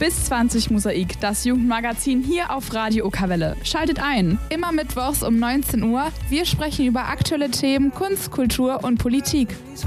Bis 20 Mosaik, das Jugendmagazin hier auf Radio Okerwelle. Schaltet ein, immer mittwochs um 19 Uhr. Wir sprechen über aktuelle Themen, Kunst, Kultur und Politik.